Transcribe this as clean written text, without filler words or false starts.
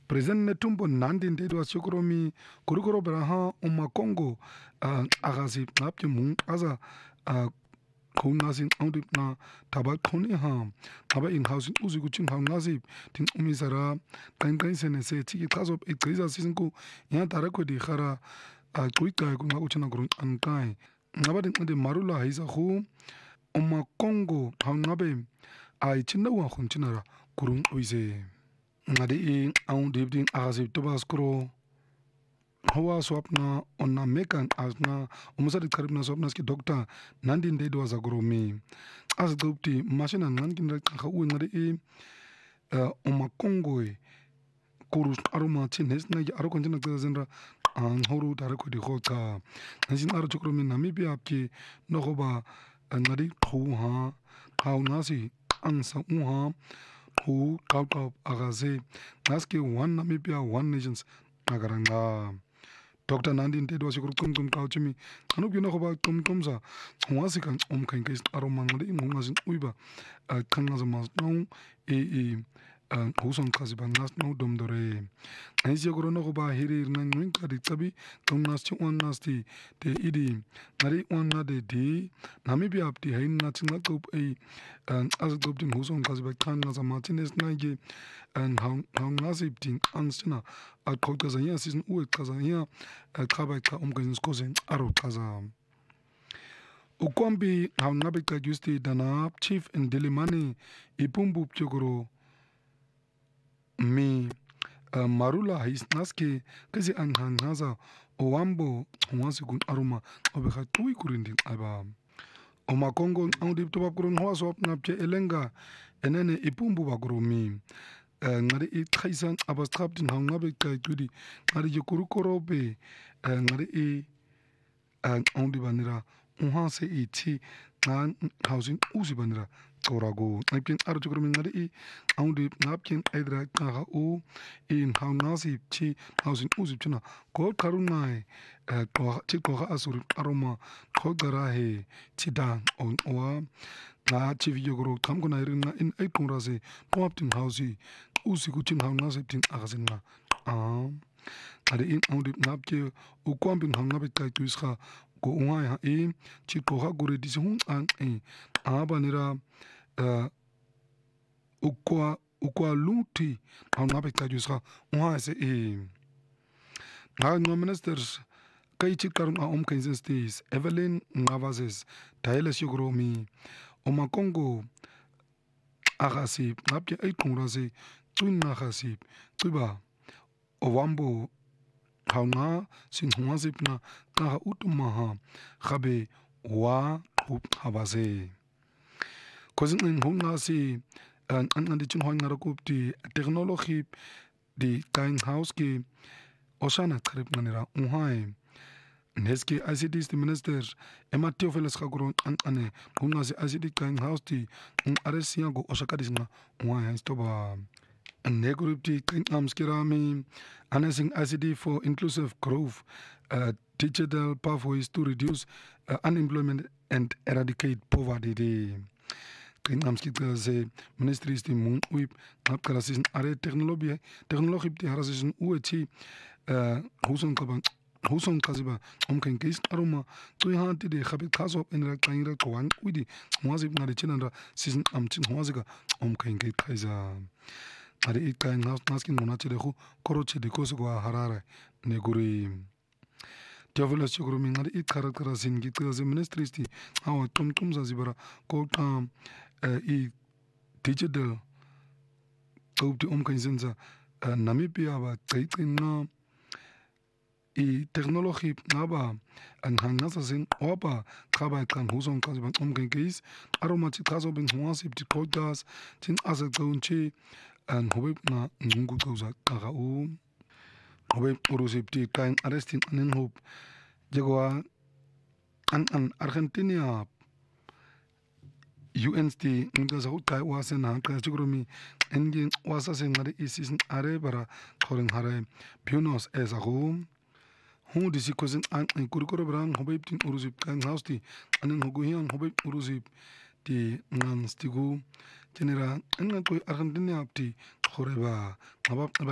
President Netumbo Nandi Ndedi wasokoromi kurukoro braha Kongo agasi ngapje mung asa khonasi aundi na tabak khoni ha aba in house uzi kuchin ngasi tin umisara kan sene se tiki kaso igqiza sisinku ya tarako di khara kuika kunga uchina grun ankai ngaba din marula haisa khu Kongo ngabe ai chinna wa khunchina kurun uise ngadi aundi din agasi tobas kro hawa swapna onna mekan asna umusari karibna swapna ski doctor Nandi Ndedi wazagromi as gupti machina nangin ra kha u ngadi Kongo kurus aruma chines na aro konjina tsazenra horu tare ko di khota nasin aro chokromi Namibia apki nogoba ngadi khu ha khaw nasi ansa ha khu kaw agaze naski one Namibia one nations agaranga Dr. Nandi Ndedi wasikuru kum kauchimi anu bino khoba tumza wasi kan kan kais aroma ngadi ngasi uiba kan mas no huson kazi bangas no domdore naisi goro no khoba hiri nan win kadi tabi tumnas chi on nasti te idi nari on na de Namibia apti hain na chinga top as top din huson kazi ba kan ngasa martinez nage how ngasi tin ansina akhoka zanya season u kazanya khaba ka umgazin skozen aro kaza ukwambi how ngabe ka justi dana chief in Dilimani ipumbu pchogoro mi marula hais naske kazi anhangaza owambo ngasi kun aroma obekha tui kurindi aba Kongo aundi to bakron ho so napche elenga enene ipumbu bakro mi ngari I khaisan abastrap din ngabe ka tudi ngari kurukorobe ngari aundi banira se iti ngan housing uzi banira torago napkin aro chukromi ngari aundi napkin aidra ka o in ngasi chi housing uzi chuna ko karunai ko chi ko asur aroma ko garahe chida on wa na chi video gro kam ko na irin in ai kunrase poptin housing uzi kuchin ngasi tin agasinna ari in aundi napke ukwambin ngabe ka tuisha ko ungai ha chi ko ha gore disi hun abanira ukwa luti ngabe ka tuisha ungai se no ministers kai chi karun Kansas State Evelyn Ngavazes Tailes Yogromi Kongo agasi napke ai kunrase tun nagasi tuba owambo hauna sin huazipna ka utumaha khabe wa habase kozin in hungasi an di chin hoing rakupti technology di kain house ki osana trip manira unhai neski ICT minister ematio feles khagron ane hungasi ICT kain house ti aresiya go osakadisna unhai stoba Negurupti Amskirami Announcing ICT for inclusive growth, digital pathways to reduce unemployment and eradicate poverty. Amskita se ministries di mung uip napkarasis are technology di harasis uechi huson kaziba kan kis aroma tu hanti de khabit khaso en ra kainra kwan widi mwazib na de chinandra season amchin mwazika kan ke kaiza ari kain naskin monachi de korochi de koswa harara neguri Teofilos chukuru mingari karakara singi tkaze ministries ti awa tum zazibara ko digital kaupti kansenza Namibia ba taitina technology ngaba anhangasa sin opa khaba kan huson kaziban kan keis aromachi kazo bin huasip ti kodas tin asa kaunchi an hobib na ngungu kauza kaka hobib urusip ti kain arrestin anin hob jegwa an Argentina UNST nga sa utai wasen na ka chukromi engin wasa sen ngari isin are bara thoring hare Buenos Aires Hu disi kozen an kurukoro brang hobib tin urusip kan hausti anin hoguhian hobib urusip ti ngan stigu genera enga koi Argentina apti khoreba ngabab